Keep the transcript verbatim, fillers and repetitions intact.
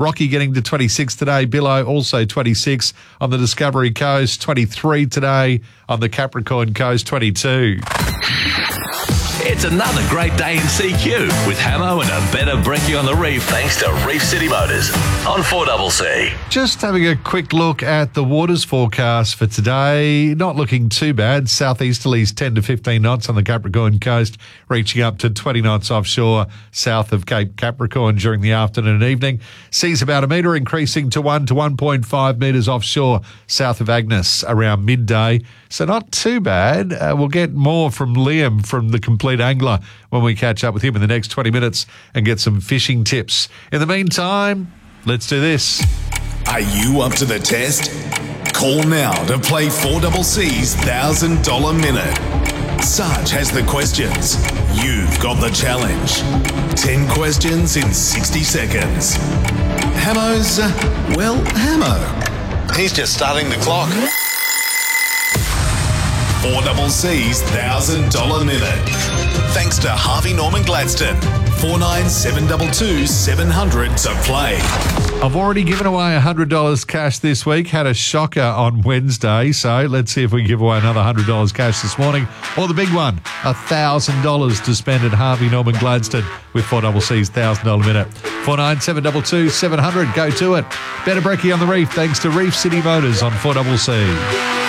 Rocky getting to twenty-six today. Billow also twenty-six on the Discovery Coast. twenty-three today on the Capricorn Coast. twenty-two. It's another great day in C Q with Hamo and a better brekkie on the reef thanks to Reef City Motors on four C C. Just having a quick look at the waters forecast for today. Not looking too bad. Southeasterlies ten to fifteen knots on the Capricorn Coast, reaching up to twenty knots offshore south of Cape Capricorn during the afternoon and evening. Seas about a metre, increasing to one to one point five metres offshore south of Agnes around midday. So not too bad. Uh, we'll get more from Liam from The Complete Angler when we catch up with him in the next twenty minutes and get some fishing tips. In the meantime, let's do this. Are you up to the test? Call now to play four C C's one thousand dollars Minute. Sarge has the questions. You've got the challenge. ten questions in sixty seconds. Hamo's, uh, well, Hamo. He's just starting the clock. four C C's one thousand dollars Minute. Thanks to Harvey Norman Gladstone. four nine seven two two seven hundred to play. I've already given away one hundred dollars cash this week. Had a shocker on Wednesday. So let's see if we can give away another one hundred dollars cash this morning. Or the big one, one thousand dollars to spend at Harvey Norman Gladstone with four C C's one thousand dollars Minute. four nine seven two two seven hundred. Go to it. Better brekkie on the reef thanks to Reef City Motors on four C C.